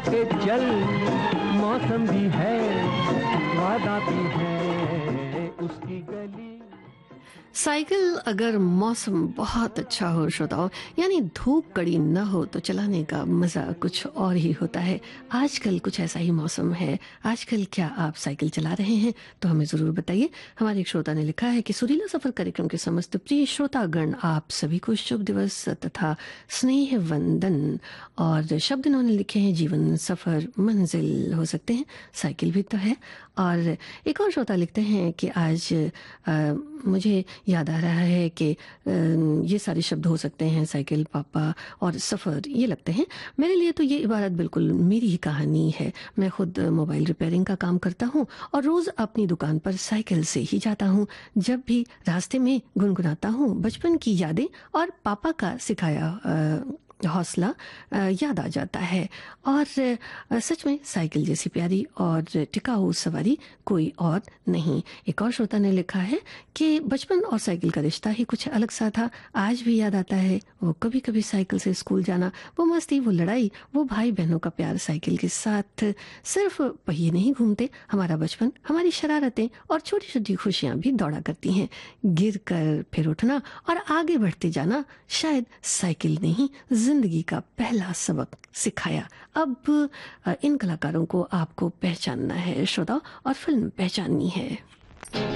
के चल, मौसम भी है, वादा भी है उसकी गली। साइकिल अगर मौसम बहुत अच्छा हो श्रोताओं, यानी धूप कड़ी न हो तो चलाने का मज़ा कुछ और ही होता है। आजकल कुछ ऐसा ही मौसम है। आजकल क्या आप साइकिल चला रहे हैं? तो हमें ज़रूर बताइए। हमारे एक श्रोता ने लिखा है कि सुरीला सफ़र कार्यक्रम के समस्त प्रिय श्रोतागण, आप सभी को शुभ दिवस तथा स्नेह वंदन। और शब्द इन्होंने लिखे हैं जीवन सफ़र मंजिल हो सकते हैं, साइकिल भी तो है। और एक और श्रोता लिखते हैं कि आज मुझे याद आ रहा है कि ये सारे शब्द हो सकते हैं, साइकिल, पापा और सफ़र, ये लगते हैं। मेरे लिए तो ये इबारत बिल्कुल मेरी ही कहानी है। मैं खुद मोबाइल रिपेयरिंग का काम करता हूँ और रोज़ अपनी दुकान पर साइकिल से ही जाता हूँ। जब भी रास्ते में गुनगुनाता हूँ बचपन की यादें और पापा का सिखाया हौसला याद आ जाता है। और सच में साइकिल जैसी प्यारी और टिकाऊ सवारी कोई और नहीं। एक और श्रोता ने लिखा है कि बचपन और साइकिल का रिश्ता ही कुछ अलग सा था। आज भी याद आता है वो कभी कभी साइकिल से स्कूल जाना, वो मस्ती, वो लड़ाई, वो भाई बहनों का प्यार। साइकिल के साथ सिर्फ पहिए नहीं घूमते, हमारा बचपन, हमारी शरारतें और छोटी छोटी खुशियां भी दौड़ा करती हैं। गिर कर फिर उठना और आगे बढ़ते जाना शायद साइकिल ने ही जिंदगी का पहला सबक सिखाया। अब इन कलाकारों को आपको पहचानना है श्रोता, और फिल्म पहचाननी है।